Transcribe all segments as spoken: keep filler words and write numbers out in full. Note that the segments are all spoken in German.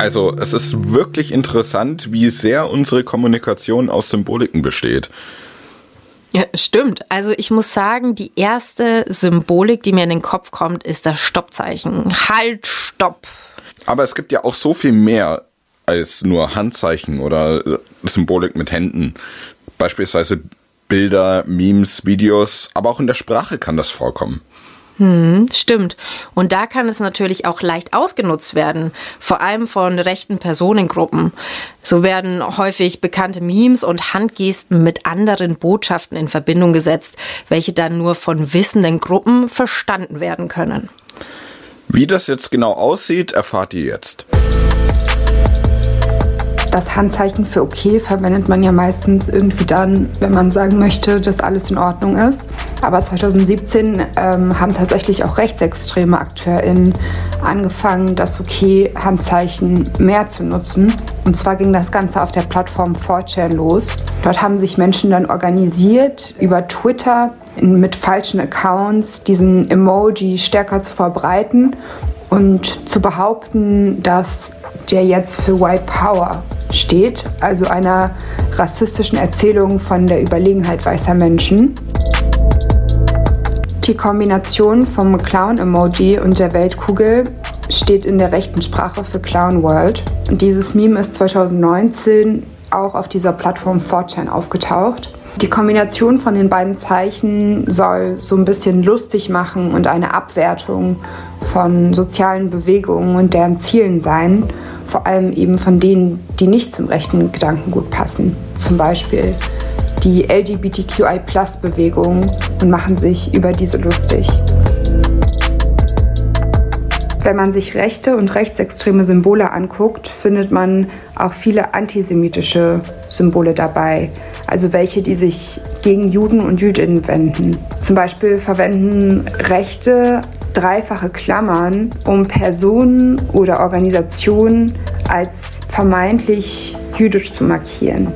Also es ist wirklich interessant, wie sehr unsere Kommunikation aus Symboliken besteht. Ja, stimmt. Also ich muss sagen, die erste Symbolik, die mir in den Kopf kommt, ist das Stoppzeichen. Halt, stopp. Aber es gibt ja auch so viel mehr als nur Handzeichen oder Symbolik mit Händen. Beispielsweise Bilder, Memes, Videos, aber auch in der Sprache kann das vorkommen. Hm, stimmt. Und da kann es natürlich auch leicht ausgenutzt werden, vor allem von rechten Personengruppen. So werden häufig bekannte Memes und Handgesten mit anderen Botschaften in Verbindung gesetzt, welche dann nur von wissenden Gruppen verstanden werden können. Wie das jetzt genau aussieht, erfahrt ihr jetzt. Das Handzeichen für okay verwendet man ja meistens irgendwie dann, wenn man sagen möchte, dass alles in Ordnung ist. Aber zwanzig siebzehn ähm, haben tatsächlich auch rechtsextreme AkteurInnen angefangen, das Okay-Handzeichen mehr zu nutzen. Und zwar ging das Ganze auf der Plattform four chan los. Dort haben sich Menschen dann organisiert, über Twitter mit falschen Accounts diesen Emoji stärker zu verbreiten und zu behaupten, dass der jetzt für White Power steht, also einer rassistischen Erzählung von der Überlegenheit weißer Menschen. Die Kombination vom Clown-Emoji und der Weltkugel steht in der rechten Sprache für Clown World. Und dieses Meme ist zwanzig neunzehn auch auf dieser Plattform four chan aufgetaucht. Die Kombination von den beiden Zeichen soll so ein bisschen lustig machen und eine Abwertung von sozialen Bewegungen und deren Zielen sein. Vor allem eben von denen, die nicht zum rechten Gedankengut passen. Zum Beispiel die L G B T Q I Plus Bewegung und machen sich über diese lustig. Wenn man sich rechte und rechtsextreme Symbole anguckt, findet man auch viele antisemitische Symbole dabei. Also welche, die sich gegen Juden und Jüdinnen wenden. Zum Beispiel verwenden Rechte dreifache Klammern, um Personen oder Organisationen als vermeintlich jüdisch zu markieren.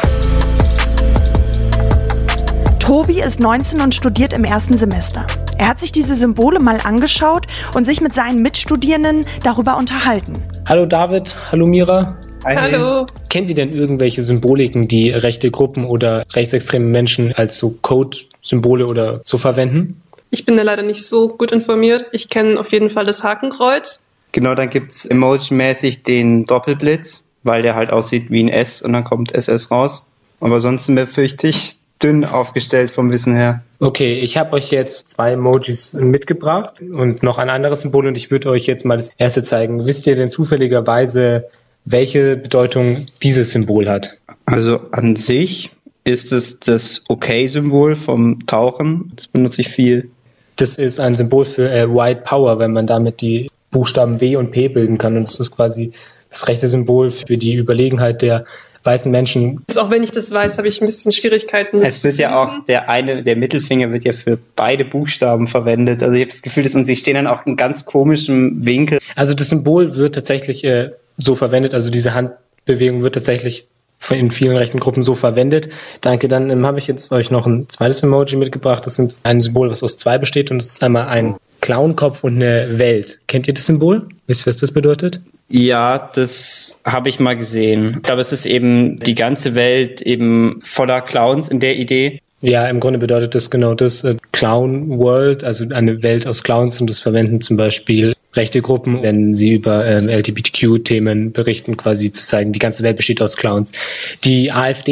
Tobi ist neunzehn und studiert im ersten Semester. Er hat sich diese Symbole mal angeschaut und sich mit seinen Mitstudierenden darüber unterhalten. Hallo David, hallo Mira. Hallo. Kennt ihr denn irgendwelche Symboliken, die rechte Gruppen oder rechtsextreme Menschen als so Code-Symbole oder so verwenden? Ich bin da leider nicht so gut informiert. Ich kenne auf jeden Fall das Hakenkreuz. Genau, dann gibt's emoji-mäßig den Doppelblitz, weil der halt aussieht wie ein S und dann kommt S S raus. Aber sonst sind wir, fürchte ich, dünn aufgestellt vom Wissen her. Okay, ich habe euch jetzt zwei Emojis mitgebracht und noch ein anderes Symbol und ich würde euch jetzt mal das erste zeigen. Wisst ihr denn zufälligerweise, welche Bedeutung dieses Symbol hat? Also an sich ist es das Okay-Symbol vom Tauchen. Das benutze ich viel. Das ist ein Symbol für äh, White Power, wenn man damit die Buchstaben W und P bilden kann. Und das ist quasi das rechte Symbol für die Überlegenheit der weißen Menschen. Also auch wenn ich das weiß, habe ich ein bisschen Schwierigkeiten. Es wird ja auch, der eine, der Mittelfinger wird ja für beide Buchstaben verwendet. Also ich habe das Gefühl, dass, und sie stehen dann auch in ganz komischem Winkel. Also das Symbol wird tatsächlich äh, so verwendet, also diese Handbewegung wird tatsächlich in vielen rechten Gruppen so verwendet. Danke, dann ähm, habe ich jetzt euch noch ein zweites Emoji mitgebracht. Das ist ein Symbol, was aus zwei besteht und das ist einmal ein Clownkopf und eine Welt. Kennt ihr das Symbol? Wisst ihr, was das bedeutet? Ja, das habe ich mal gesehen. Ich glaube, es ist eben die ganze Welt eben voller Clowns in der Idee. Ja, im Grunde bedeutet das genau das, äh, Clown World, also eine Welt aus Clowns, und das verwenden zum Beispiel rechte Gruppen, wenn sie über ähm, L G B T Q-Themen berichten, quasi zu zeigen, die ganze Welt besteht aus Clowns. Die AfD